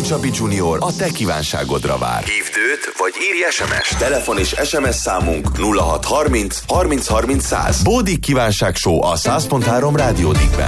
Csabi Junior a te kívánságodra vár. Hívd őt, vagy írj SMS-t. Telefon és SMS számunk 0630 30 30 100. Bódik kívánság show a 100.3 Rádió Digben.